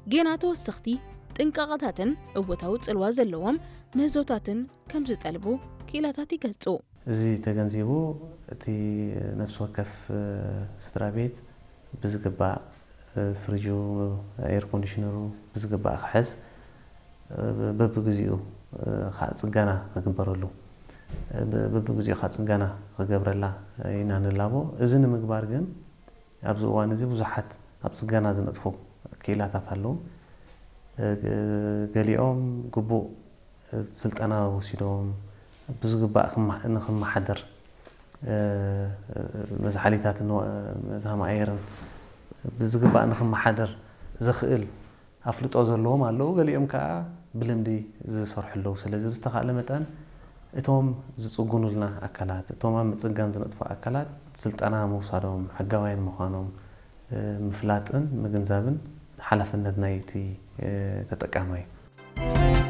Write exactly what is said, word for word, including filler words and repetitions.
جيناتو السختي ጥንቃቐታትን እወታው ጽልዋ ዘለዎም ምህዞታትን ከም ዝጠልቡ ኪላታቲ ገልጹ እዚ ተገንዚቡ እቲ ነፍስ ወከፍ ስድራ ቤት ብዝግባ ፍሪጁ ኤር ኮንዲሽነሩ ብዝግባ ክሕዝ በብግዚኡ ጽገና ክግበረሉ በብግዚኡ ጽገና ክገብረላ ኢና ንላቦ እዚ ንምግባር ግን ኣብዚ እዋን እዚ ብዙሓት ኣብ ጽገና ዝነጥፉ ኪላታት ኣለዉ ገሊኦም ግቡእ ስልጠና ወሲዶም ብዝግባእ ንኽመሓደር መዝሓሊታት መዝሃማየርን ብዝግባእ ንኽመሓደር ዝኽእል ኣፍልጦ ዘለዎም ኣለዉ ገሊኦም ከዓ ብልምዲ ዝሰርሑ ኣለዉ ስለዚ ብዝተኻእለ መጠን እቶም ዝጽጉኑልና ኣካላት እቶም ኣብ ምጽጋን ዝነጥፉ ኣካላት ስልጠና ምውሳዶም ሕጋውያን ምዃኖም ምፍላጥን ምግንዛብን ሓላፍነት ናይቲ ተጠቃማይ